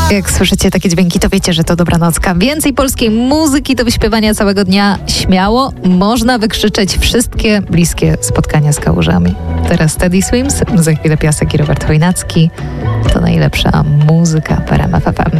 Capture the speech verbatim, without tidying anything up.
Jak słyszycie takie dźwięki, to wiecie, że to dobranocka. Więcej polskiej muzyki do wyśpiewania całego dnia. Śmiało można wykrzyczeć wszystkie bliskie spotkania z kałużami. Teraz Teddy Swims, za chwilę Piasek i Robert Chojnacki. To najlepsza muzyka w R M F F M.